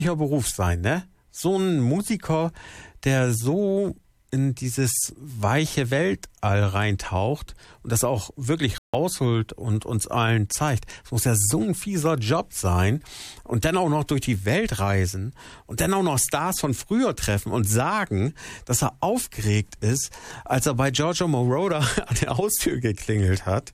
Beruf sein, ne? So ein Musiker, der so in dieses weiche Weltall reintaucht und das auch wirklich rausholt und uns allen zeigt. Es muss ja so ein fieser Job sein und dann auch noch durch die Welt reisen und dann auch noch Stars von früher treffen und sagen, dass er aufgeregt ist, als er bei Giorgio Moroder an der Haustür geklingelt hat.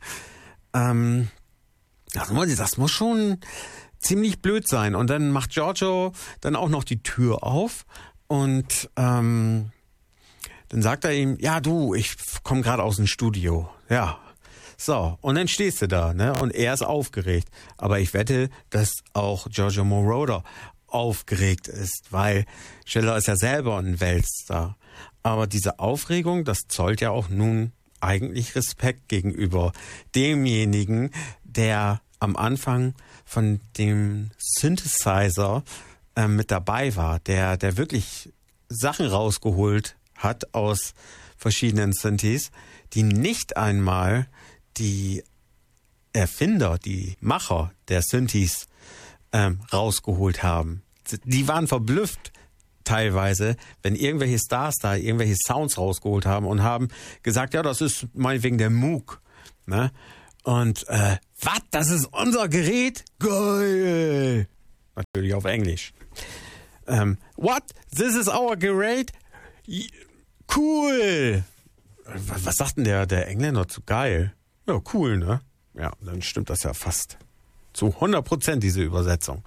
Das muss schon ziemlich blöd sein. Und dann macht Giorgio dann auch noch die Tür auf und dann sagt er ihm, ja du, ich komme gerade aus dem Studio. Ja, so. Und dann stehst du da, ne? Und er ist aufgeregt. Aber ich wette, dass auch Giorgio Moroder aufgeregt ist, weil Schiller ist ja selber ein Weltstar. Aber diese Aufregung, das zollt ja auch nun eigentlich Respekt gegenüber demjenigen, der am Anfang von dem Synthesizer mit dabei war, der wirklich Sachen rausgeholt hat aus verschiedenen Synthes, die nicht einmal die Erfinder, die Macher der Synthes rausgeholt haben. Die waren verblüfft teilweise, wenn irgendwelche Stars da irgendwelche Sounds rausgeholt haben und haben gesagt, ja, das ist meinetwegen der Moog. Ne? Und was? Das ist unser Gerät? Geil! Natürlich auf Englisch. What? This is our Gerät? Cool! Was sagt denn der Engländer zu geil? Ja, cool, ne? Ja, dann stimmt das ja fast zu 100% diese Übersetzung.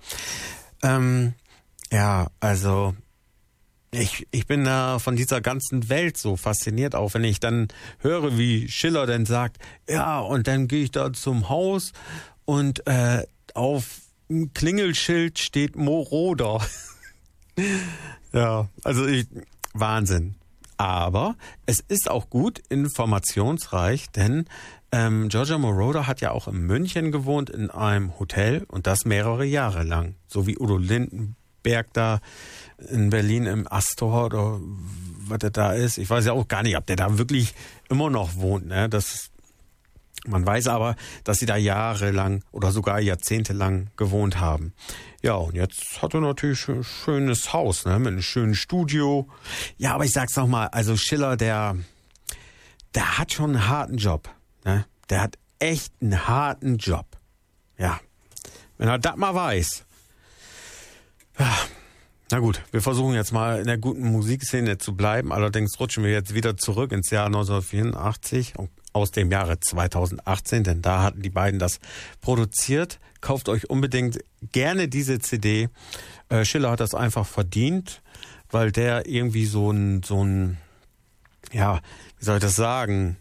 Ja, also ich bin da von dieser ganzen Welt so fasziniert, auch wenn ich dann höre, wie Schiller dann sagt, ja, und dann gehe ich da zum Haus und auf dem Klingelschild steht Moroder. Ja, also Wahnsinn. Aber es ist auch gut informationsreich, denn Giorgio Moroder hat ja auch in München gewohnt in einem Hotel und das mehrere Jahre lang. So wie Udo Lindenberg da in Berlin im Astor oder was der da ist. Ich weiß ja auch gar nicht, ob der da wirklich immer noch wohnt. Ne? Man weiß aber, dass sie da jahrelang oder sogar jahrzehntelang gewohnt haben. Ja, und jetzt hat er natürlich ein schönes Haus, ne, mit einem schönen Studio. Ja, aber ich sag's nochmal, also Schiller, der hat schon einen harten Job. Ne? Der hat echt einen harten Job. Ja, wenn er das mal weiß. Ja. Na gut, wir versuchen jetzt mal in der guten Musikszene zu bleiben. Allerdings rutschen wir jetzt wieder zurück ins Jahr 1984 aus dem Jahre 2018, denn da hatten die beiden das produziert. Kauft euch unbedingt gerne diese CD. Schiller hat das einfach verdient, weil der irgendwie so ein, ja, wie soll ich das sagen,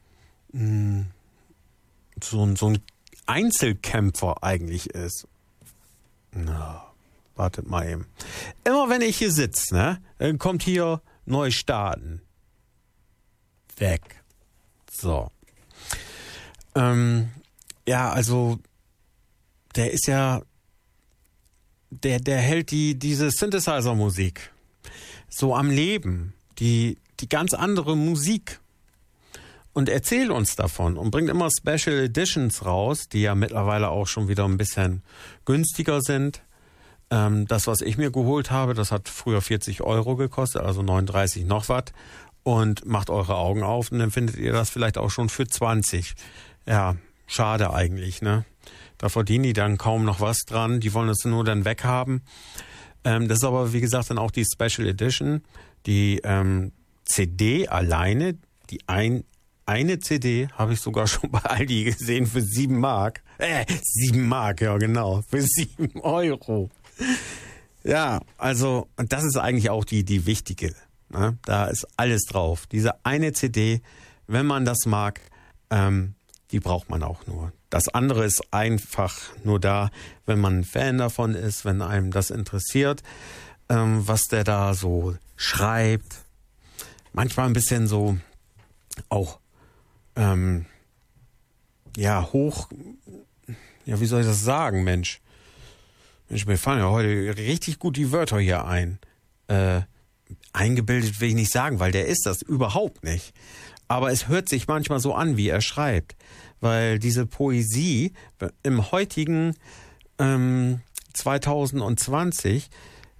so ein Einzelkämpfer eigentlich ist. Na. Wartet mal eben. Immer wenn ich hier sitze, ne, dann kommt hier Neustarten. Weg. So. Ja, also der ist ja, der hält diese Synthesizer-Musik so am Leben, die ganz andere Musik. Und erzählt uns davon und bringt immer Special Editions raus, die ja mittlerweile auch schon wieder ein bisschen günstiger sind. Das, was ich mir geholt habe, das hat früher 40 € gekostet, also 39 noch was. Und macht eure Augen auf und dann findet ihr das vielleicht auch schon für 20. Ja, schade eigentlich, ne? Da verdienen die dann kaum noch was dran. Die wollen es nur dann weghaben. Das ist aber, wie gesagt, dann auch die Special Edition. Die CD alleine, die eine CD habe ich sogar schon bei Aldi gesehen für 7 Mark. 7 Mark, ja genau, für 7 €. Ja, also, und das ist eigentlich auch die wichtige. Ne? Da ist alles drauf. Diese eine CD, wenn man das mag, die braucht man auch nur. Das andere ist einfach nur da, wenn man ein Fan davon ist, wenn einem das interessiert, was der da so schreibt. Manchmal ein bisschen so auch hoch, ja, wie soll ich das sagen, Mensch, mir fallen ja heute richtig gut die Wörter hier ein. Eingebildet will ich nicht sagen, weil der ist das überhaupt nicht. Aber es hört sich manchmal so an, wie er schreibt. Weil diese Poesie im heutigen 2020